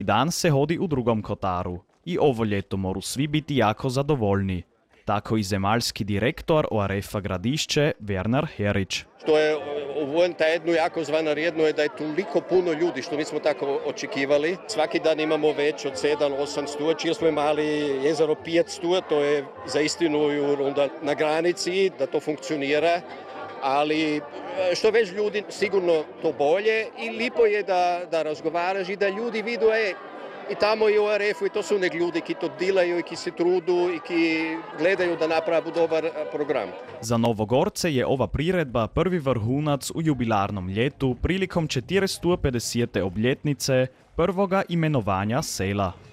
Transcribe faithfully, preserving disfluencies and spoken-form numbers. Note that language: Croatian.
Dan se hodi u drugom kotaru i ovo ljeto moru svi biti jako zadovoljni. Tako i zemaljski direktor O R F-a Gradišće Werner Herić. Što je u ovom tjednu jako zvanredno je da je toliko puno ljudi, što nismo tako očekivali. Svaki dan imamo već od sedam do osam sto, čije smo imali jezero petsto, to je za istinu onda na granici da to funkcionira. Ali što več ljudi, sigurno to bolje i lipo je da, da razgovaraš i da ljudi vidu, e, i tamo i u O R F-u i to su nek ljudi ki to delaju i ki se trudu i ki gledaju da napravu dobar program. Za Novogorce je ova priredba prvi vrhunac u jubilarnom ljetu prilikom četiristo pedesete obljetnice prvoga imenovanja sela.